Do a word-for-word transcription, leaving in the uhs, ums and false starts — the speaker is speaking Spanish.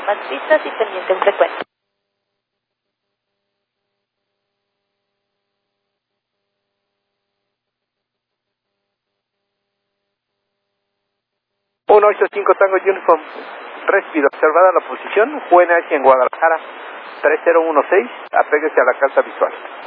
más vistas y pendiente en frecuencia. uno ocho cinco Tango Uniform, Respido, observada la posición, U N H en Guadalajara, tres cero uno seis, apéguese a la casa visual.